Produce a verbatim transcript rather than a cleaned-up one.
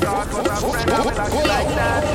thought was a friend, I will like you like that.